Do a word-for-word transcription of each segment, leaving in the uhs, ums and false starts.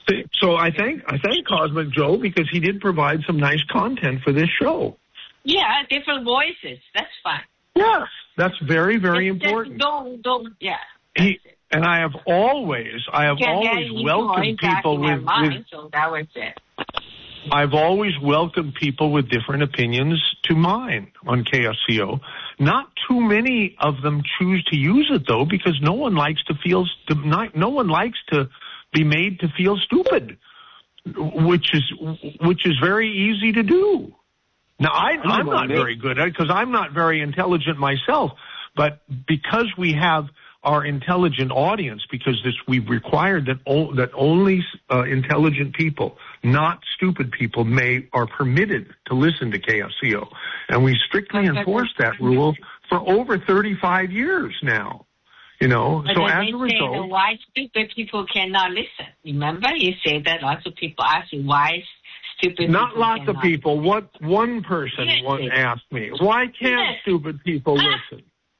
So I thank I thank Cosmic Joe because he did provide some nice content for this show. Yeah, different voices. That's fine. Yes, that's very, very just, important. Just don't, don't, yeah. He, and I have always, I have always welcomed people with, mind, with so that was it. I've always welcomed people with different opinions to mine on K S C O. Not too many of them choose to use it though, because no one likes to feel, no one likes to be made to feel stupid, which is, which is very easy to do. Now, I, I'm not very good at it because I'm not very intelligent myself, but because we have our intelligent audience, because this, we've required that o- that only uh, intelligent people, not stupid people, may are permitted to listen to K S C O, and we strictly enforce that rule for over thirty-five years now. You know, but so as they a say result, why stupid people cannot listen. Remember, you say that lots of people ask you why stupid. Not people lots cannot. of people. What one person Yes, once yes. asked me, why can't Yes. stupid people listen?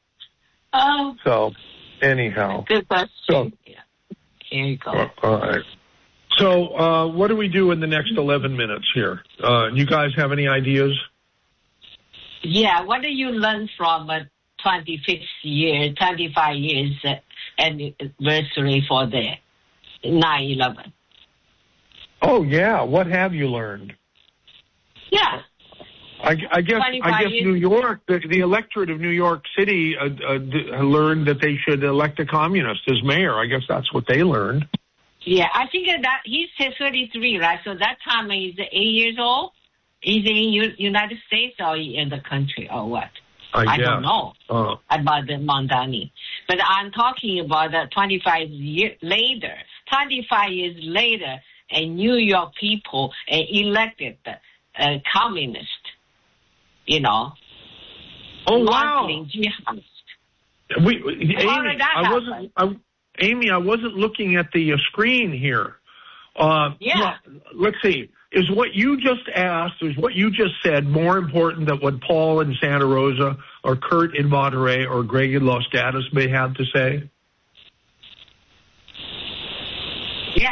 Oh. So. Anyhow, good question. So, yeah. Here you go. Uh, all right. So, uh, what do we do in the next eleven minutes here? Uh, you guys have any ideas? Yeah. What do you learn from a twenty-fifth year, twenty-five years uh, anniversary for the nine eleven? Oh yeah. What have you learned? Yeah. I, I guess I guess New York, the, the electorate of New York City uh, uh, d- learned that they should elect a communist as mayor. I guess that's what they learned. Yeah, I think that he's thirty-three, right? So that time he's eight years old. He's in U- United States or in the country or what? I, I guess. don't know uh. about the Mondani. But I'm talking about the twenty-five years later. twenty-five years later, a New York people uh, elected a communist. You know. Oh wow! Jihadist. We, we Amy, I wasn't. I, Amy, I wasn't looking at the uh, screen here. Uh, yeah. Well, let's see. Is what you just asked, is what you just said, more important than what Paul in Santa Rosa or Kurt in Monterey or Greg in Los Gatos may have to say? Yeah.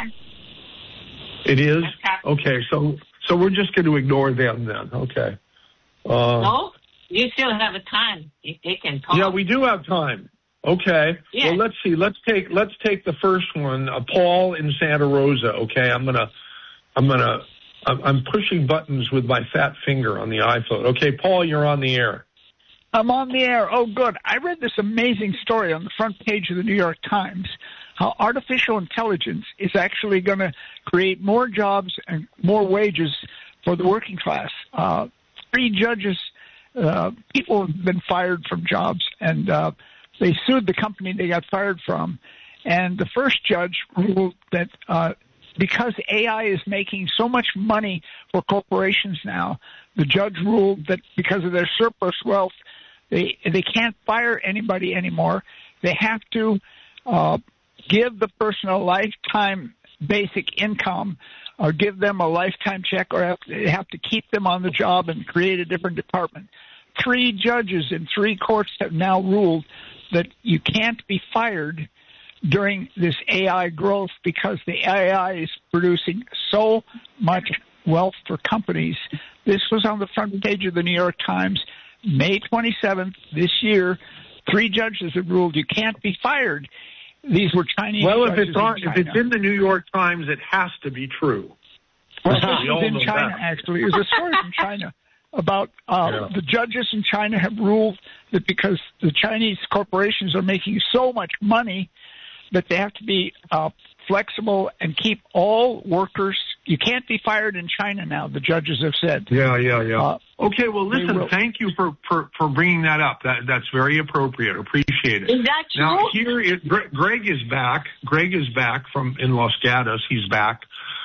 It is? Okay, so so we're just going to ignore them then. Okay. Uh, no, you still have a time. If they can talk. Yeah, we do have time. Okay. Yeah. Well, let's see. Let's take let's take the first one. Uh, Paul in Santa Rosa. Okay, I'm gonna I'm gonna I'm, I'm pushing buttons with my fat finger on the iPhone. Okay, Paul, you're on the air. I'm on the air. Oh, good. I read this amazing story on the front page of the New York Times. How artificial intelligence is actually going to create more jobs and more wages for the working class. Uh, Three judges, uh, people have been fired from jobs, and uh, they sued the company they got fired from. And the first judge ruled that uh, because A I is making so much money for corporations now, the judge ruled that because of their surplus wealth, they they can't fire anybody anymore. They have to uh, give the person a lifetime basic income, or give them a lifetime check, or have, they have to keep them on the job and create a different department. Three judges in three courts have now ruled that you can't be fired during this A I growth because the A I is producing so much wealth for companies. This was on the front page of the New York Times, May twenty-seventh this year. Three judges have ruled you can't be fired. These were Chinese. Well, if it's on, in if it's in the New York Times, it has to be true. Well, this was in China, that. actually. It was a story from China about uh, yeah. the judges in China have ruled that because the Chinese corporations are making so much money that they have to be uh, flexible and keep all workers. You can't be fired in China now, the judges have said. Yeah, yeah, yeah. Uh, okay, well, listen, thank you for, for, for bringing that up. That That's very appropriate. Appreciate it. Is that true? Now, here, it, Greg is back. Greg is back from in Los Gatos. He's back.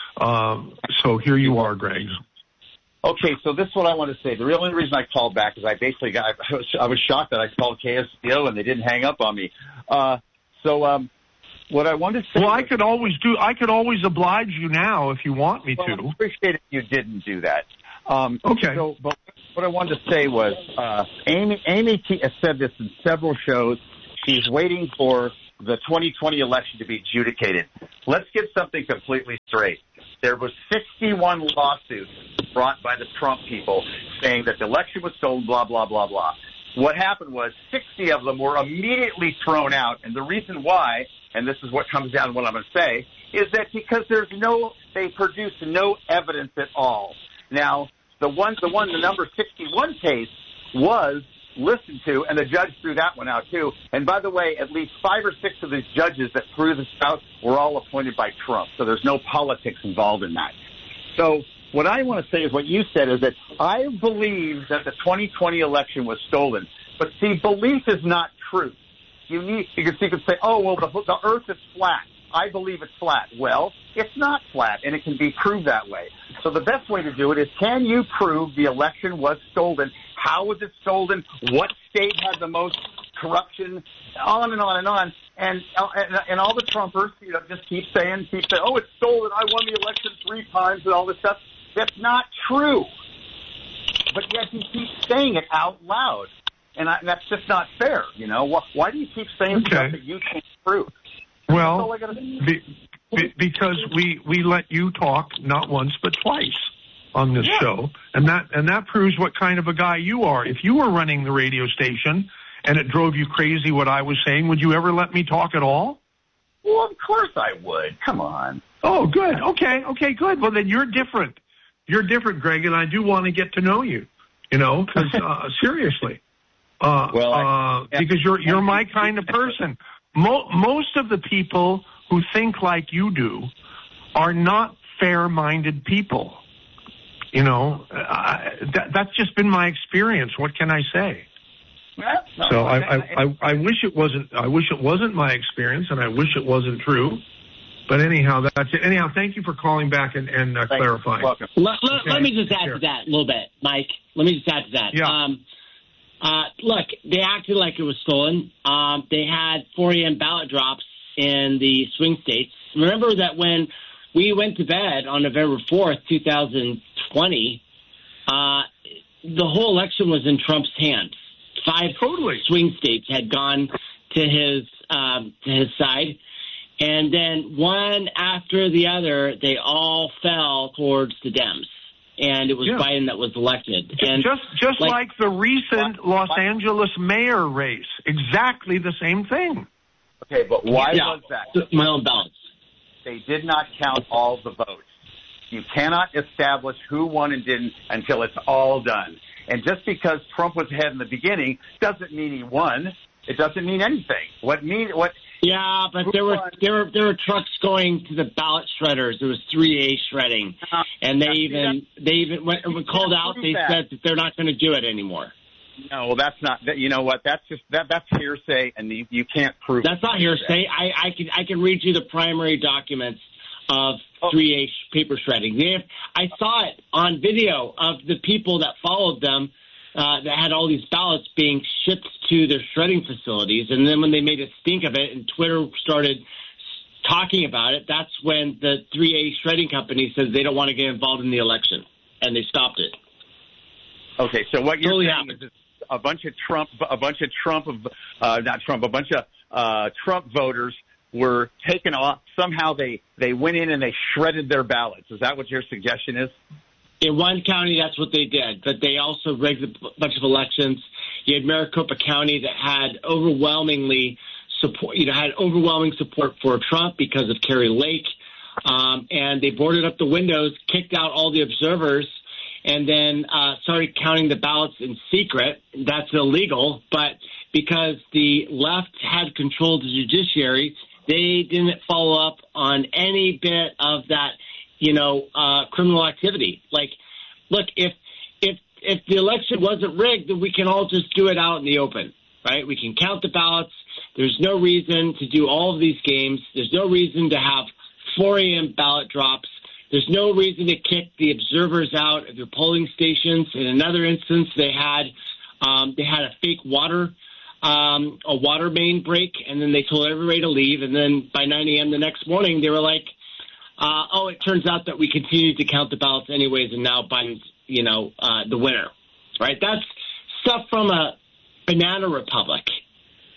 Um, so here you are, Greg. Okay, so this is what I want to say. The real only reason I called back is I basically got, I was, I was shocked that I called K S C O and they didn't hang up on me. Uh, so, um, what I wanted to say. Well, was, I could always do, I could always oblige you now if you want me well, to. I appreciate it if you didn't do that. Um, okay. So, but what I wanted to say was, uh, Amy, Amy T has said this in several shows. She's waiting for the twenty twenty election to be adjudicated. Let's get something completely straight. There was sixty-one lawsuits brought by the Trump people saying that the election was stolen, blah, blah, blah, blah. What happened was sixty of them were immediately thrown out. And the reason why, and this is what comes down to what I'm going to say, is that because there's no, they produced no evidence at all. Now, the one, the one, the number sixty-one case was listened to, and the judge threw that one out too. And by the way, at least five or six of these judges that threw this out were all appointed by Trump. So there's no politics involved in that. So what I want to say is what you said is that I believe that the twenty twenty election was stolen. But see, belief is not truth. You need, you can, you can say, oh, well, the, the earth is flat. I believe it's flat. Well, it's not flat, and it can be proved that way. So the best way to do it is, can you prove the election was stolen? How was it stolen? What state had the most corruption? On and on and on. And and, and all the Trumpers, you know, just keep saying, keep saying, oh, it's stolen. I won the election three times and all this stuff. That's not true. But yet he keeps saying it out loud. And, I, and that's just not fair, you know. Why, why do you keep saying okay. stuff that you can't prove? Well, be, be, because we, we let you talk not once but twice on this yeah. show, and that and that proves what kind of a guy you are. If you were running the radio station and it drove you crazy what I was saying, would you ever let me talk at all? Well, of course I would. Come on. Oh, good. Okay, okay, good. Well, then you're different. You're different, Greg, and I do want to get to know you, you know, because uh, seriously. Uh, well, I, uh, because you're you're my kind of person. Mo- most of the people who think like you do are not fair-minded people. You know, uh, that, that's just been my experience. What can I say? Well, no, so I, I, I, I wish it wasn't. I wish it wasn't my experience, and I wish it wasn't true. But anyhow, that's it. Anyhow, thank you for calling back and, and uh, clarifying. Let, let, okay. let me just add sure. to that a little bit, Mike. Let me just add to that. Yeah. Um, Uh, look, they acted like it was stolen. Um, they had four a.m. ballot drops in the swing states. Remember that when we went to bed on November fourth, twenty twenty, uh, the whole election was in Trump's hands. Five totally. swing states had gone to his um, to his side. And then one after the other, they all fell towards the Dems. And it was yeah. Biden that was elected. And just just like, like the recent Los Angeles mayor race, exactly the same thing. Okay, but why yeah, was that? My own balance. They did not count all the votes. You cannot establish who won and didn't until it's all done. And just because Trump was ahead in the beginning doesn't mean he won. It doesn't mean anything. What mean what? Yeah, but there were there were there were trucks going to the ballot shredders. There was three A shredding, uh, and they even they even when, when called out. They that. said that they're not going to do it anymore. No, well, that's not. That, you know what? That's just that that's hearsay, and you, you can't prove. That's not hearsay. I, I can I can read you the primary documents of three A paper shredding. They have, I saw it on video of the people that followed them. Uh, that had all these ballots being shipped to their shredding facilities. And then when they made a stink of it and Twitter started talking about it, that's when the three A shredding company says they don't want to get involved in the election. And they stopped it. Okay, so what you're totally saying happened. is a bunch of Trump, a bunch of Trump, uh, not Trump, a bunch of uh, Trump voters were taken off. Somehow they, they went in and they shredded their ballots. Is that what your suggestion is? In one county, that's what they did, but they also rigged a bunch of elections. You had Maricopa County that had overwhelmingly support, you know, had overwhelming support for Trump because of Kari Lake, um, and they boarded up the windows, kicked out all the observers, and then uh, started counting the ballots in secret. That's illegal, but because the left had control of the judiciary, they didn't follow up on any bit of that. You know, uh, criminal activity. Like, look, if if if the election wasn't rigged, then we can all just do it out in the open, right? We can count the ballots. There's no reason to do all of these games. There's no reason to have four a.m. ballot drops. There's no reason to kick the observers out of their polling stations. In another instance, they had um, they had a fake water um, a water main break, and then they told everybody to leave. And then by nine a.m. the next morning, they were like, Uh, oh, it turns out that we continued to count the ballots anyways, and now Biden's, you know, uh, the winner, right? That's stuff from a banana republic.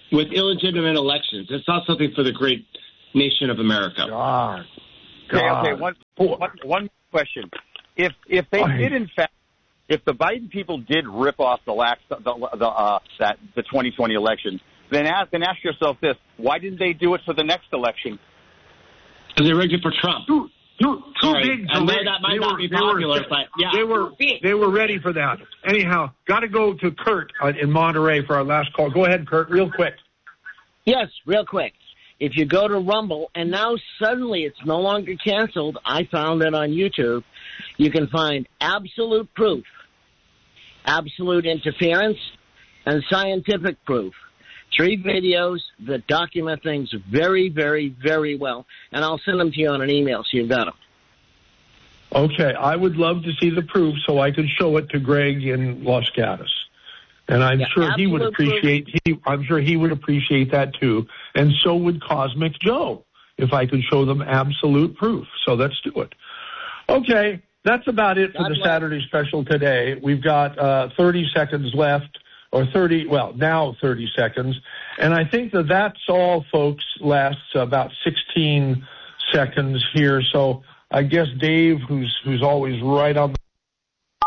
with illegitimate elections. It's not something for the great nation of America. God. Okay, God. okay. One, one, one question. If if they Why? did in fact, if the Biden people did rip off the last the, the uh, that the twenty twenty election, then ask then ask yourself this: why didn't they do it for the next election? Because they rigged it for Trump. Too, too, too Sorry. big to I know rig. that might They not were- be they were- popular, but yeah. They were they were ready for that. Anyhow, got to go to Kurt uh, in Monterey for our last call. Go ahead, Kurt, real quick. Yes, real quick. If you go to Rumble, and now suddenly it's no longer canceled, I found it on YouTube, you can find absolute proof, absolute interference, and scientific proof. Three videos that document things very, very, very well. And I'll send them to you on an email so you've got them. Okay, I would love to see the proof so I could show it to Greg in Los Gatos. And I'm Yeah, sure he would absolute proof. appreciate he I'm sure he would appreciate that too. And so would Cosmic Joe if I could show them absolute proof. So let's do it. Okay, that's about it for God the bless. Saturday special today. We've got uh, thirty seconds left, or thirty, well, now thirty seconds. And I think that that's all, folks, lasts about sixteen seconds here. So I guess Dave, who's who's always right on the